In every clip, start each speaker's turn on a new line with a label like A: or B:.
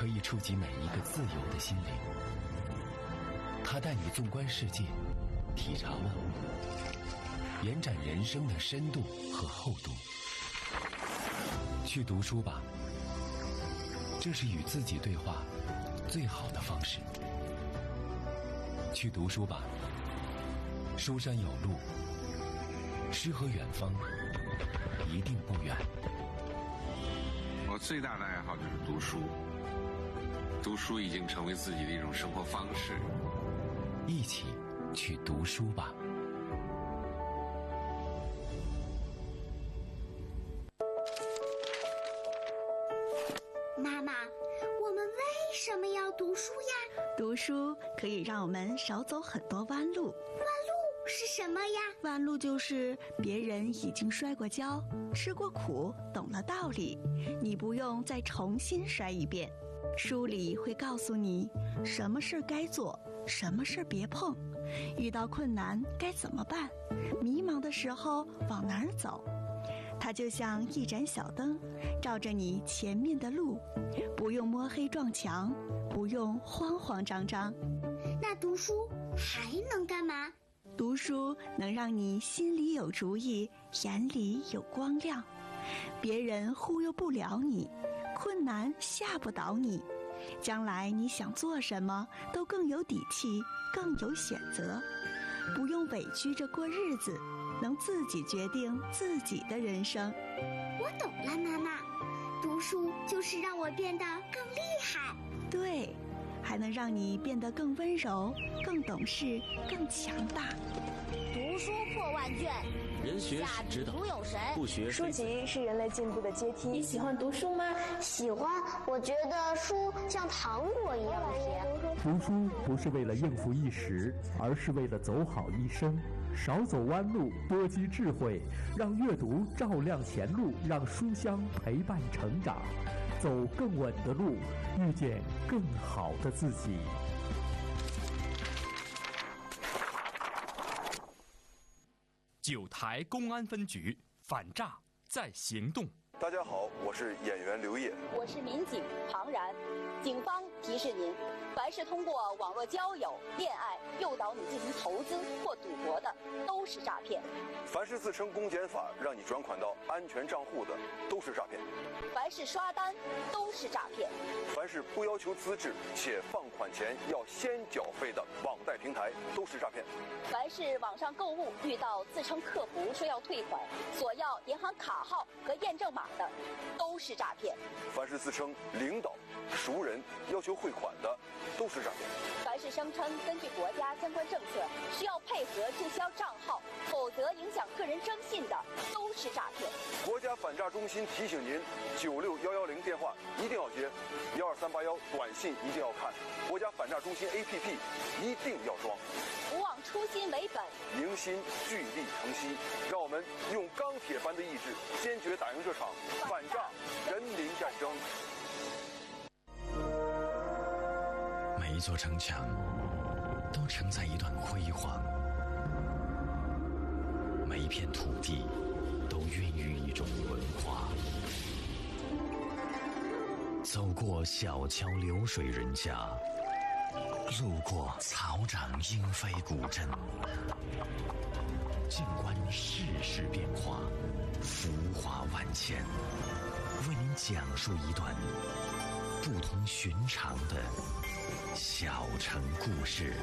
A: 可以触及每一个自由的心灵。它带你纵观世界，体察万物，延展人生的深度和厚度。去读书吧，这是与自己对话最好的方式。去读书吧，书山有路，诗和远方一定不远。
B: 我最大的爱好就是读书，读书已经成为自己的一种生活方式。
A: 一起去读书吧。
C: 妈妈，我们为什么要读书呀？
D: 读书可以让我们少走很多弯路。
C: 弯路是什么呀？
D: 弯路就是别人已经摔过跤，吃过苦，懂了道理，你不用再重新摔一遍。书里会告诉你什么事该做，什么事别碰，遇到困难该怎么办，迷茫的时候往哪儿走。它就像一盏小灯，照着你前面的路，不用摸黑撞墙，不用慌慌张张。
C: 那读书还能干嘛？
D: 读书能让你心里有主意，眼里有光亮，别人忽悠不了你，困难吓不倒你，将来你想做什么都更有底气，更有选择，不用委屈着过日子，能自己决定自己的人生。
C: 我懂了，妈妈，读书就是让我变得更厉害。
D: 对，还能让你变得更温柔，更懂事，更强大。
E: 读书破万卷，
F: 人学是指导，不学
G: 书籍是人类进步的阶梯。
H: 你喜欢读书吗？
E: 喜欢，我觉得书像糖果一样甜。
I: 读书不是为了应付一时，而是为了走好一生。少走弯路，多积智慧，让阅读照亮前路，让书香陪伴成长，走更稳的路，遇见更好的自己。
J: 九台公安分局反诈在行动。
K: 大家好，我是演员刘烨，
L: 我是民警庞然。警方提示您，凡是通过网络交友、恋爱诱导你进行投资或赌博的，都是诈骗；
K: 凡是自称公检法让你转款到安全账户的，都是诈骗；
L: 凡是刷单，都是诈骗；
K: 凡是不要求资质且放款前要先缴费的网贷平台，都是诈骗；
L: 凡是网上购物遇到自称客服说要退款，索要银行卡号和验证码的，都是诈骗；
K: 凡是自称领导、熟人要求汇款的，都是诈骗；
L: 凡是声称根据国家相关政策需要配合注销账号，否则影响个人征信的，都是诈骗。
K: 国家反诈中心提醒您：96110电话一定要接，12381短信一定要看，国家反诈中心 APP 一定要装。
L: 不忘初心为本，
K: 迎新聚力腾新，让我们用钢铁般的意志，坚决打赢这场反诈人民战争。
A: 每一座城墙都承载一段辉煌，每一片土地都孕育一种文化。走过小桥流水人家，路过草长莺飞古镇，静观世事变化，浮华万千，为您讲述一段不同寻常的小城故事。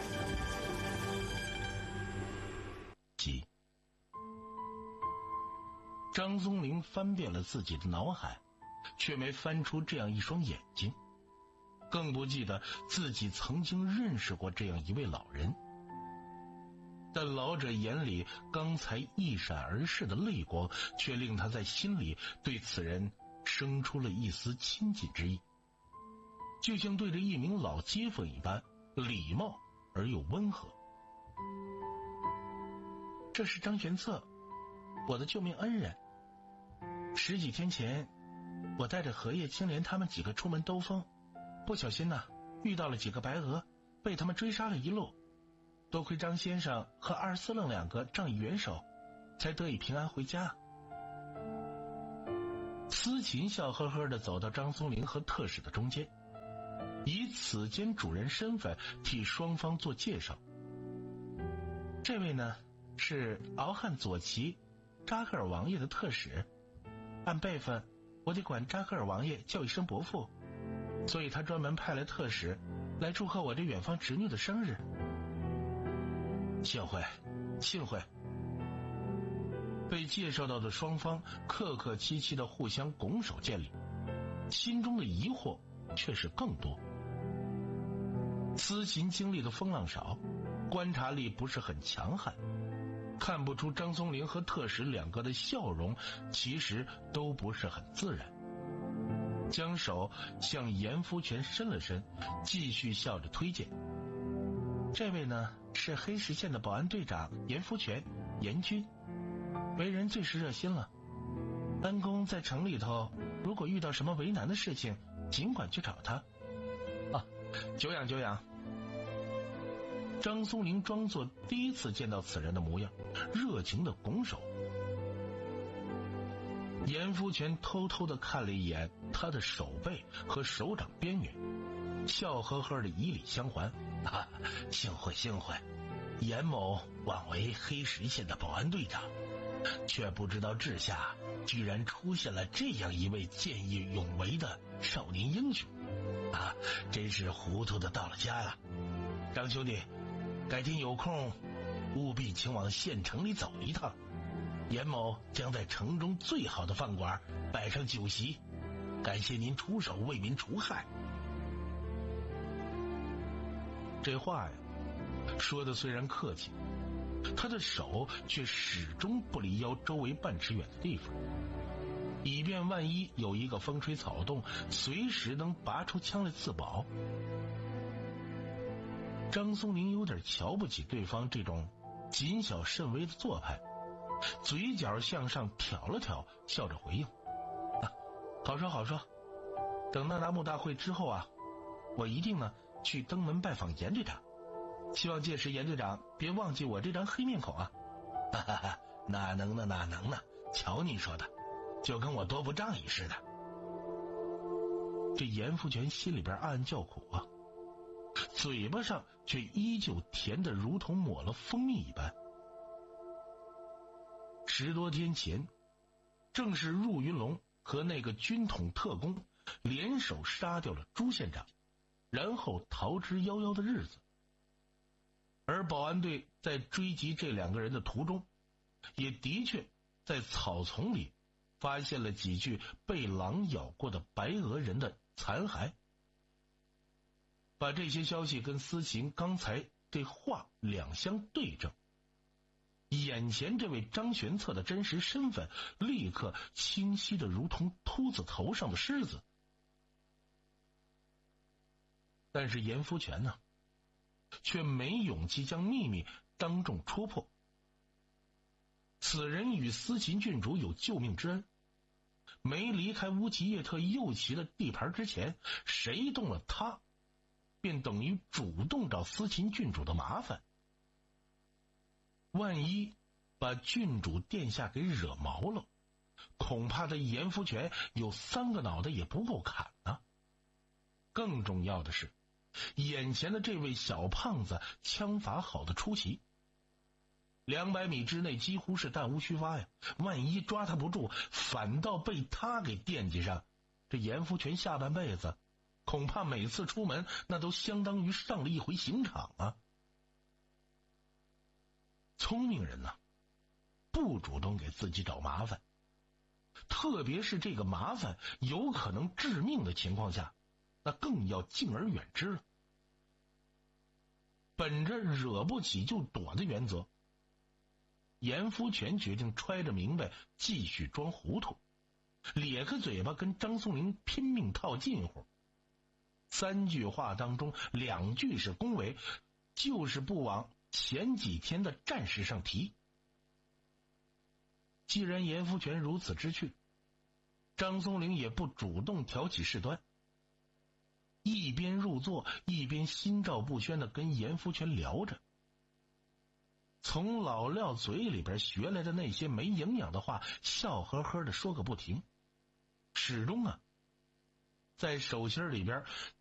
M: 张松龄翻遍了自己的脑海，却没翻出这样一双眼睛，更不记得自己曾经认识过这样一位老人。但老者眼里刚才一闪而逝的泪光，却令他在心里对此人生出了一丝亲近之意，就像对着一名老街坊一般，礼貌而又温和。这是张玄策，我的救命恩人。10几天前，我带着荷叶、青莲他们几个出门兜风，不小心遇到了几个白鹅，被他们追杀了一路。多亏张先生和二司令2个仗义援手，才得以平安回家。司琴笑呵呵地走到张松龄和特使的中间， 以此间主人身份替双方做介绍。这位呢是敖汉左旗扎克尔王爷的特使，按辈分我得管扎克尔王爷叫一声伯父，所以他专门派来特使来祝贺我这远方侄女的生日。幸会，幸会。被介绍到的双方客客气气的互相拱手见礼，心中的疑惑却是更多。思琴经历的风浪少，观察力不是很强悍，看不出张松龄和特使两个的笑容其实都不是很自然。将手向严福全伸了伸，继续笑着推荐。这位呢是黑石县的保安队长严福全，严军，为人最是热心了。恩公在城里头，如果遇到什么为难的事情，尽管去找他。啊，久仰久仰。张松龄装作第一次见到此人的模样，热情的拱手。严福全偷偷地看了一眼他的手背和手掌边缘，笑呵呵的以礼相还。啊，幸会幸会，严某枉为黑石县的保安队长，却不知道治下居然出现了这样一位见义勇为的少年英雄，啊，真是糊涂的到了家了。张兄弟，改天有空务必请往县城里走一趟，严某将在城中最好的饭馆摆上酒席，感谢您出手为民除害。这话呀，说的虽然客气，他的手却始终不离腰周围半尺远的地方，以便万一有一个风吹草动，随时能拔出枪来自保。张松龄有点瞧不起对方这种谨小慎微的做派，嘴角向上挑了挑，笑着回应：啊，好说好说，等到拿木大会之后啊，我一定呢去登门拜访严队长，希望届时严队长别忘记我这张黑面孔啊。哈哈哈，哪能呢哪能呢，瞧你说的，就跟我多不仗义似的。这严福全心里边暗暗叫苦啊，嘴巴上却依旧甜得如同抹了蜂蜜一般。10多天前，正是入云龙和那个军统特工联手杀掉了朱县长，然后逃之夭夭的日子。而保安队在追击这两个人的途中，也的确在草丛里发现了几具被狼咬过的白俄人的残骸。把这些消息跟思琴刚才这话两相对证，眼前这位张玄策的真实身份立刻清晰的如同秃子头上的虱子。但是严福全呢，却没勇气将秘密当众戳破。此人与思琴郡主有救命之恩，没离开乌齐叶特右旗的地盘之前，谁动了他，便等于主动找思琴郡主的麻烦。万一把郡主殿下给惹毛了，恐怕这严福全有3个脑袋也不够砍啊。更重要的是，眼前的这位小胖子枪法好的出奇，200米之内几乎是弹无虚发呀，万一抓他不住，反倒被他给惦记上，这严福全下半辈子恐怕每次出门那都相当于上了一回刑场啊。聪明人呢，不主动给自己找麻烦，特别是这个麻烦有可能致命的情况下，那更要敬而远之了。本着惹不起就躲的原则，严福全决定揣着明白继续装糊涂，咧开嘴巴跟张松龄拼命套近乎。3句话当中2句是恭维，就是不往前几天的战事上提。既然严福全如此知趣，张松龄也不主动挑起事端，一边入座一边心照不宣地跟严福全聊着，从老廖嘴里边学来的那些没营养的话笑呵呵地说个不停，始终啊在手心里边